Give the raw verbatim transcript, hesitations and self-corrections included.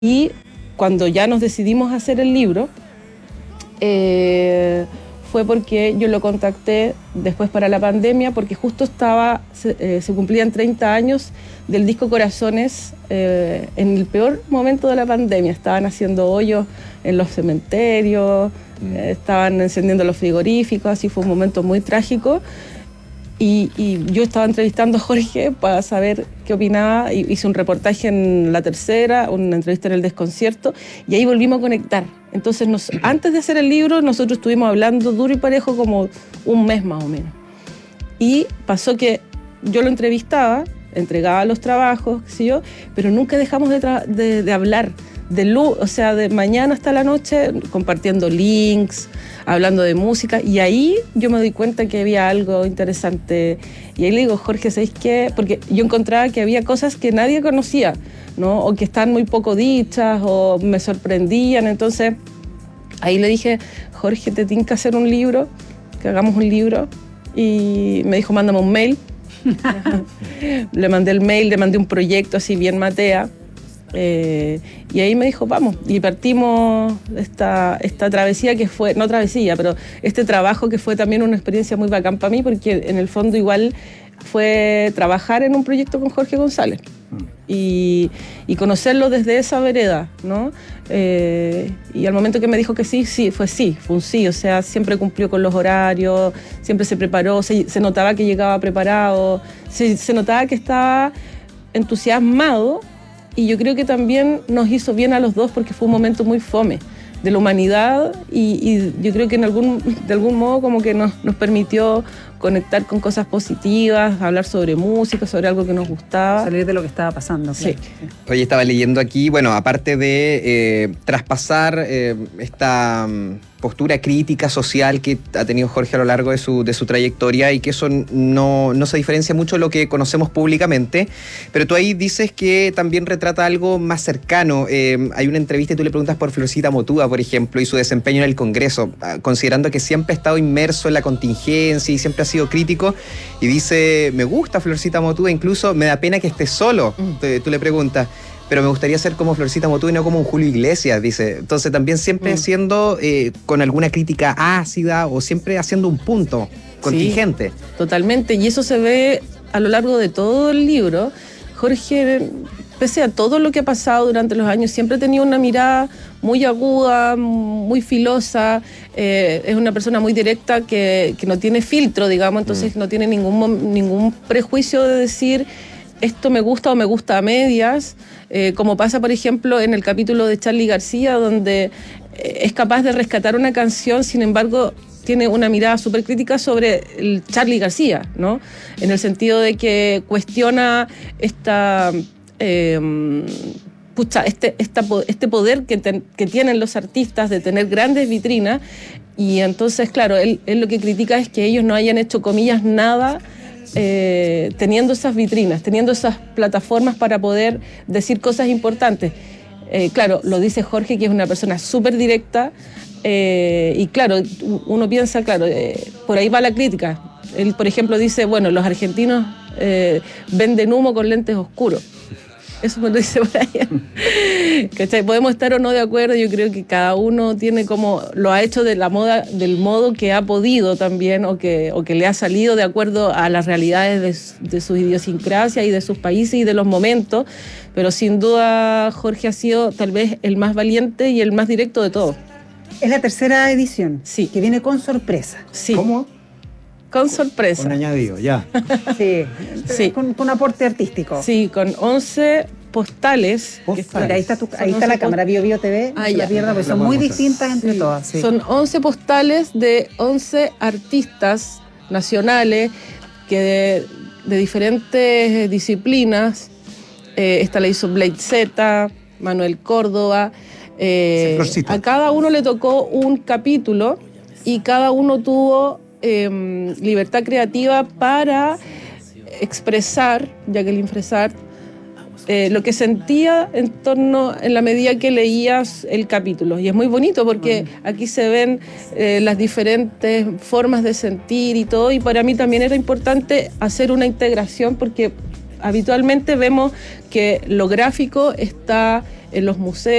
Y cuando ya nos decidimos a hacer el libro, eh, fue porque yo lo contacté después para la pandemia, porque justo estaba, se, eh, se cumplían treinta años del disco Corazones, eh, en el peor momento de la pandemia. Estaban haciendo hoyos en los cementerios, mm. eh, estaban encendiendo los frigoríficos, así fue un momento muy trágico. Y, y yo estaba entrevistando a Jorge para saber qué opinaba. Hice un reportaje en La Tercera, una entrevista en El Desconcierto, y ahí volvimos a conectar. Entonces, nos, antes de hacer el libro, nosotros estuvimos hablando duro y parejo como un mes más o menos. Y pasó que yo lo entrevistaba, entregaba los trabajos, qué sé yo, pero nunca dejamos de, de, de hablar. De luz, o sea, de mañana hasta la noche, compartiendo links, hablando de música, y ahí yo me di cuenta que había algo interesante. Y ahí le digo, Jorge, ¿sabéis qué? Porque yo encontraba que había cosas que nadie conocía, ¿no? O que están muy poco dichas, o me sorprendían. Entonces, ahí le dije, Jorge, ¿te tienes que hacer un libro? Que hagamos un libro. Y me dijo, mándame un mail. Le mandé el mail, le mandé un proyecto así bien matea. Eh, y ahí me dijo, vamos, y partimos esta, esta travesía que fue, no travesía, pero este trabajo que fue también una experiencia muy bacán para mí, porque en el fondo igual fue trabajar en un proyecto con Jorge González y, y conocerlo desde esa vereda, ¿no? Eh, y al momento que me dijo que sí, sí, fue sí, fue un sí, o sea, siempre cumplió con los horarios, siempre se preparó, se, se notaba que llegaba preparado, se, se notaba que estaba entusiasmado. Y yo creo que también nos hizo bien a los dos porque fue un momento muy fome de la humanidad y, y yo creo que en algún, de algún modo como que nos, nos permitió conectar con cosas positivas, hablar sobre música, sobre algo que nos gustaba. Salir de lo que estaba pasando. Sí. Claro. Oye, estaba leyendo aquí, bueno, aparte de eh, traspasar eh, esta um, postura crítica social que ha tenido Jorge a lo largo de su, de su trayectoria y que eso no, no se diferencia mucho de lo que conocemos públicamente, pero tú ahí dices que también retrata algo más cercano. Eh, hay una entrevista y tú le preguntas por Florcita Motúa, por ejemplo, y su desempeño en el Congreso, considerando que siempre ha estado inmerso en la contingencia y siempre ha sido crítico, y dice, me gusta Florcita Motúa, incluso me da pena que esté solo. Mm. Tú, tú le preguntas, pero me gustaría ser como Florcita Motúa y no como un Julio Iglesias, dice. Entonces también siempre mm. siendo eh, con alguna crítica ácida o siempre haciendo un punto contingente. Sí, totalmente, y eso se ve a lo largo de todo el libro. Jorge, pese a todo lo que ha pasado durante los años, siempre ha tenido una mirada muy aguda, muy filosa, eh, es una persona muy directa que, que no tiene filtro, digamos, entonces mm. no tiene ningún, ningún prejuicio de decir esto me gusta o me gusta a medias, eh, como pasa, por ejemplo, en el capítulo de Charly García, donde eh, es capaz de rescatar una canción, sin embargo, tiene una mirada súper crítica sobre el Charly García, ¿no? En el sentido de que cuestiona esta... Eh, pucha, este, esta, este poder que, ten, que tienen los artistas de tener grandes vitrinas, y entonces, claro, él, él lo que critica es que ellos no hayan hecho, comillas, nada eh, teniendo esas vitrinas, teniendo esas plataformas para poder decir cosas importantes. Eh, claro, lo dice Jorge, que es una persona súper directa, eh, y claro, uno piensa, claro, eh, por ahí va la crítica. Él, por ejemplo, dice, bueno, los argentinos eh, venden humo con lentes oscuros. Eso me lo dice Brian. ¿Cachai? Podemos estar o no de acuerdo, yo creo que cada uno tiene como, lo ha hecho de la moda, del modo que ha podido también, o que, o que le ha salido de acuerdo a las realidades de, de sus idiosincrasias y de sus países y de los momentos, pero sin duda Jorge ha sido tal vez el más valiente y el más directo de todos. Es la tercera edición, sí, que viene con sorpresa. Sí. ¿Cómo? Con sorpresa. Con añadido, ya. Sí, sí. Con, con un aporte artístico. Sí, con once postales. postales. Mira, ahí está, tu, ahí está la cámara Bio Bio T V, ah, no se la pierda, porque la son muy mostrar. distintas entre sí. todas. Sí. Son once postales de once artistas nacionales que de, de diferentes disciplinas. Eh, esta la hizo Blade Z, Manuel Córdoba. Eh, sí, a cada uno le tocó un capítulo y cada uno tuvo eh, libertad creativa para expresar, Jacqueline Fresart, eh, lo que sentía en torno, en la medida que leías el capítulo. Y es muy bonito porque bueno, aquí se ven eh, las diferentes formas de sentir y todo, y para mí también era importante hacer una integración porque habitualmente vemos que lo gráfico está en los museos.